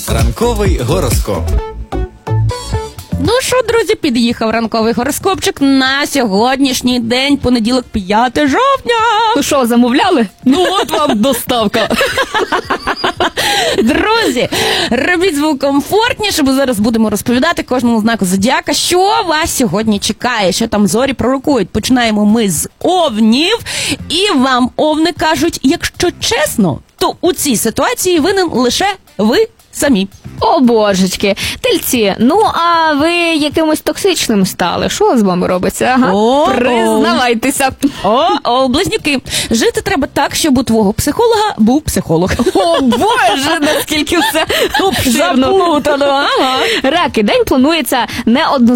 Ранковий гороскоп. Ну що, друзі, під'їхав ранковий гороскопчик на сьогоднішній день, понеділок, 5 жовтня. Ну що, замовляли? Ну от вам доставка. Друзі, робіть звук комфортніше, бо зараз будемо розповідати кожному знаку зодіака, що вас сьогодні чекає, що там зорі пророкують. Починаємо ми з овнів, і вам овни кажуть, якщо чесно, то у цій ситуації винен лише ви самі. О, божечки. Тельці, ну а ви якимось токсичним стали? Що з вами робиться? Ага. Признавайтеся. Близнюки. Жити треба так, щоб у твого психолога був психолог. О, боже, наскільки все обширно. Заплутано. Ага. Раки, день планується неоднозначно.